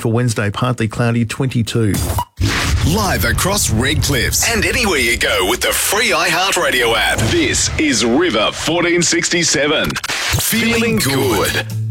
for Wednesday, partly cloudy, 22. Live across Red Cliffs and anywhere you go with the free iHeartRadio app. This is River 1467. Feeling good.